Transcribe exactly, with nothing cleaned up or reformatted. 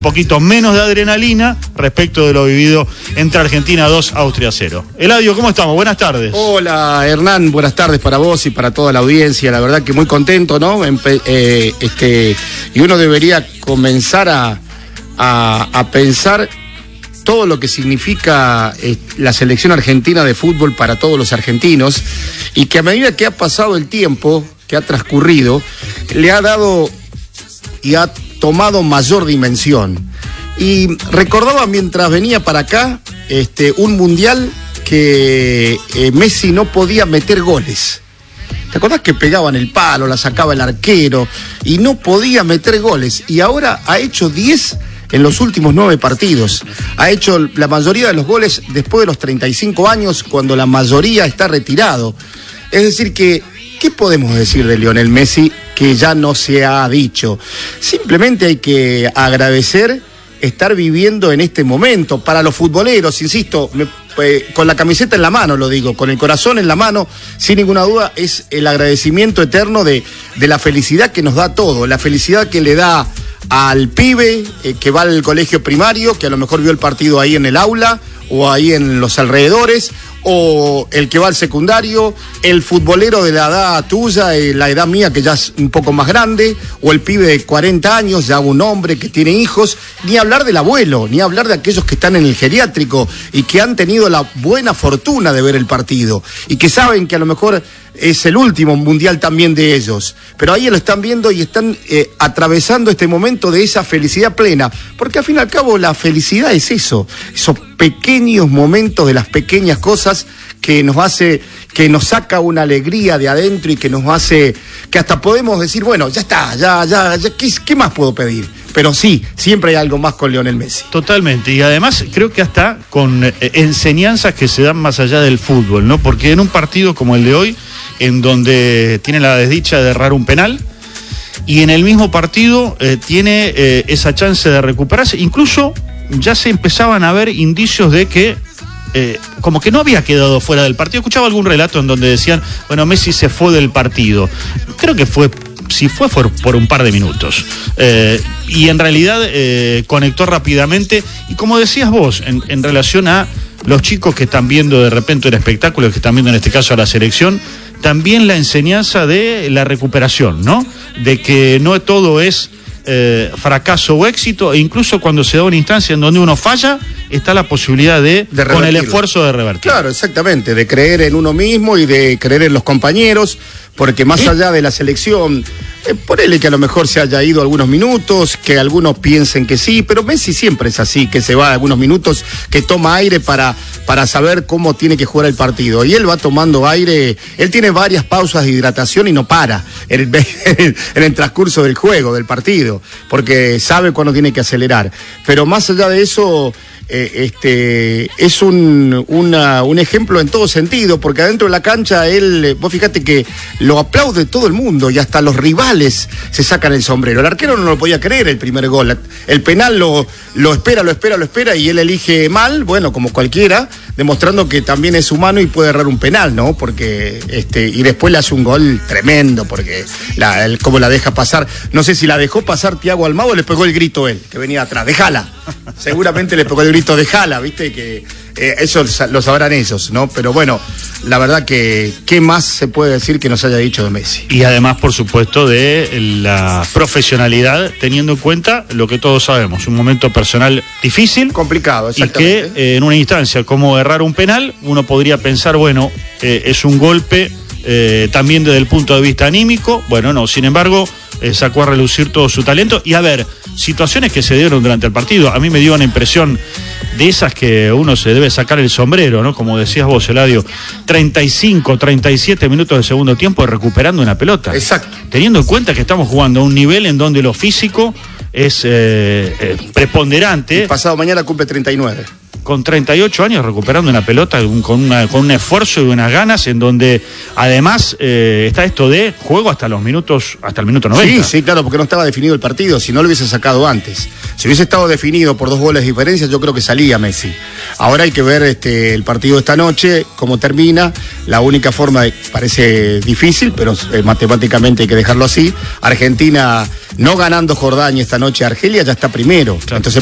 poquito menos de adrenalina respecto de lo vivido entre Argentina dos, Austria cero. Eladio, ¿cómo estamos? Buenas tardes. Hola, Hernán, buenas tardes para vos y para toda la audiencia. La verdad que muy contento, ¿no? Empe eh, este, y uno debería comenzar a, a, a pensar todo lo que significa eh, la selección argentina de fútbol para todos los argentinos, y que a medida que ha pasado el tiempo, que ha transcurrido, le ha dado y ha tomado mayor dimensión. Y recordaba mientras venía para acá este, un mundial que eh, Messi no podía meter goles. ¿Te acordás que pegaban el palo, la sacaba el arquero y no podía meter goles? Y ahora ha hecho diez en los últimos nueve partidos. Ha hecho la mayoría de los goles después de los treinta y cinco años, cuando la mayoría está retirado. Es decir que, ¿qué podemos decir de Lionel Messi que ya no se ha dicho? Simplemente hay que agradecer estar viviendo en este momento. Para los futboleros, insisto, me, eh, con la camiseta en la mano lo digo, con el corazón en la mano, sin ninguna duda, es el agradecimiento eterno de, de la felicidad que nos da todo, la felicidad que le da al pibe eh, que va al colegio primario, que a lo mejor vio el partido ahí en el aula o ahí en los alrededores, o el que va al secundario, el futbolero de la edad tuya, eh, la edad mía que ya es un poco más grande, o el pibe de cuarenta años, ya un hombre que tiene hijos, ni hablar del abuelo, ni hablar de aquellos que están en el geriátrico y que han tenido la buena fortuna de ver el partido y que saben que a lo mejor es el último mundial también de ellos, pero ahí lo están viendo y están eh, atravesando este momento de esa felicidad plena, porque al fin y al cabo la felicidad es eso, esos pequeños momentos de las pequeñas cosas que nos hace, que nos saca una alegría de adentro y que nos hace, que hasta podemos decir, bueno, ya está, ya, ya, ya ¿qué, qué más puedo pedir? Pero sí, siempre hay algo más con Lionel Messi. Totalmente, y además creo que hasta con eh, enseñanzas que se dan más allá del fútbol, ¿no? Porque en un partido como el de hoy, en donde tiene la desdicha de errar un penal, y en el mismo partido eh, tiene eh, esa chance de recuperarse, incluso ya se empezaban a ver indicios de que eh, como que no había quedado fuera del partido. Escuchaba algún relato en donde decían, bueno, Messi se fue del partido. Creo que fue, si fue, fue por un par de minutos. Eh, y en realidad eh, conectó rápidamente, y como decías vos, en, en relación a los chicos que están viendo de repente el espectáculo, que están viendo en este caso a la selección, también la enseñanza de la recuperación, ¿no? De que no todo es eh, fracaso o éxito, e incluso cuando se da una instancia en donde uno falla, está la posibilidad de, de con el esfuerzo de revertir. Claro, exactamente, de creer en uno mismo y de creer en los compañeros, porque más ¿Sí? allá de la selección, eh, ponele que a lo mejor se haya ido algunos minutos, que algunos piensen que sí, pero Messi siempre es así, que se va algunos minutos, que toma aire para, para saber cómo tiene que jugar el partido, y él va tomando aire, él tiene varias pausas de hidratación y no para en el, en el transcurso del juego, del partido, porque sabe cuándo tiene que acelerar, pero más allá de eso, Eh, este, es un, una, un ejemplo en todo sentido, porque adentro de la cancha él, vos fíjate que lo aplaude todo el mundo y hasta los rivales se sacan el sombrero. El arquero no lo podía creer el primer gol, el penal lo, lo espera, lo espera, lo espera y él elige mal, bueno, como cualquiera, demostrando que también es humano y puede errar un penal, ¿no? Porque, este, y después le hace un gol tremendo, porque la, el, cómo la deja pasar, no sé si la dejó pasar Thiago Almada o le pegó el grito él, que venía atrás, dejala, seguramente le pegó el grito de jala, viste, que eh, eso lo sabrán ellos, ¿no? Pero bueno, la verdad que ¿qué más se puede decir que nos haya dicho de Messi? Y además, por supuesto, de la profesionalidad, teniendo en cuenta lo que todos sabemos, un momento personal difícil, complicado, exactamente, y que eh, en una instancia como errar un penal, uno podría pensar, bueno, eh, es un golpe eh, también desde el punto de vista anímico. Bueno, no, sin embargo, eh, sacó a relucir todo su talento. Y a ver, situaciones que se dieron durante el partido, a mí me dio una impresión de esas que uno se debe sacar el sombrero, ¿no? Como decías vos, Eladio, treinta y cinco, treinta y siete minutos de segundo tiempo recuperando una pelota. Exacto. Teniendo en cuenta que estamos jugando a un nivel en donde lo físico es eh, eh, preponderante. El pasado mañana cumple treinta y nueve. con treinta y ocho años recuperando una pelota con, una, con un esfuerzo y unas ganas, en donde además eh, está esto de juego hasta los minutos, hasta el minuto noventa. Sí, sí, claro, porque no estaba definido el partido, si no lo hubiese sacado antes. Si hubiese estado definido por dos goles de diferencia, yo creo que salía Messi. Ahora hay que ver este, el partido de esta noche, cómo termina. La única forma, de, parece difícil, pero eh, matemáticamente hay que dejarlo así. Argentina no ganando Jordania esta noche a Argelia, ya está primero. Claro. Entonces